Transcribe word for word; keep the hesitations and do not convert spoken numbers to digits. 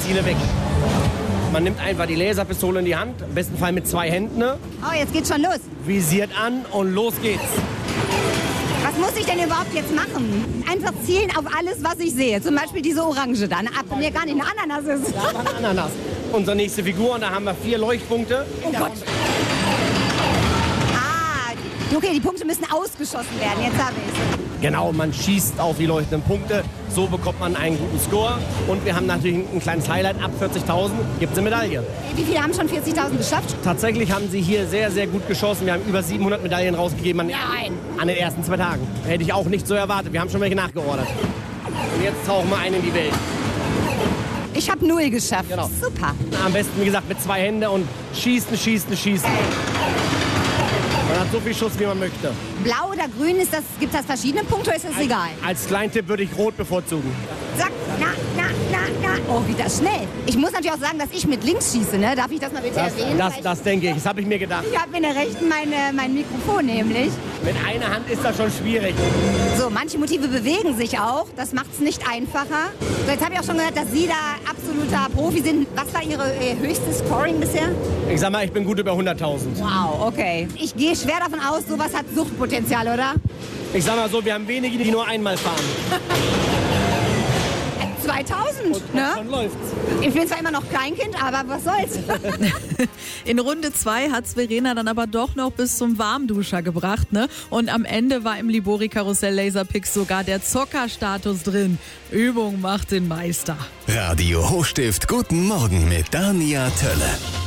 Ziele weg. Man nimmt einfach die Laserpistole in die Hand, im besten Fall mit zwei Händen. Oh, jetzt geht's schon los. Visiert an und los geht's. Was muss ich denn überhaupt jetzt machen? Einfach zielen auf alles, was ich sehe. Zum Beispiel diese Orange da. Ab mir gar nicht eine Ananas ist. Da war eine Ananas. Unsere nächste Figur, und da haben wir vier Leuchtpunkte. Oh Gott. Ah, okay, die Punkte müssen ausgeschossen werden. Jetzt habe ich es. Genau, man schießt auf die leuchtenden Punkte. So bekommt man einen guten Score. Und wir haben natürlich ein kleines Highlight. Ab vierzigtausend gibt es eine Medaille. Wie viele haben schon vierzigtausend geschafft? Tatsächlich haben sie hier sehr, sehr gut geschossen. Wir haben über siebenhundert Medaillen rausgegeben an, Nein. an den ersten zwei Tagen. Hätte ich auch nicht so erwartet. Wir haben schon welche nachgeordert. Und jetzt tauchen wir ein in die Welt. Ich habe null geschafft. Genau. Super. Am besten, wie gesagt, mit zwei Händen und schießen, schießen, schießen. Man hat so viel Schuss, wie man möchte. Blau oder grün, ist das, gibt es verschiedene Punkte oder ist das als, egal? Als Kleintipp würde ich rot bevorzugen. Zack, na, na, na, na. Oh, wie das schnell. Ich muss natürlich auch sagen, dass ich mit links schieße, ne? Darf ich das mal bitte Das, erwähnen? das, Weil das denke ich, das habe ich mir gedacht. Ich, ich habe in der rechten meine, mein Mikrofon nämlich. Mit einer Hand ist das schon schwierig. So, manche Motive bewegen sich auch. Das macht es nicht einfacher. So, jetzt habe ich auch schon gehört, dass Sie da absoluter Profi sind. Was war Ihre äh, höchste Scoring bisher? Ich sag mal, ich bin gut über hunderttausend. Wow, okay. Ich gehe schwer davon aus, sowas hat Suchtpotenzial, oder? Ich sag mal so, wir haben wenige, die nur einmal fahren. zweitausend, Und ne? schon läuft's. Ich bin zwar immer noch Kleinkind, aber was soll's. In Runde zwei hat Verena dann aber doch noch bis zum Warmduscher gebracht, ne? Und am Ende war im Libori-Karussell Laserpix sogar der Zockerstatus drin. Übung macht den Meister. Radio Hochstift, guten Morgen mit Dania Tölle.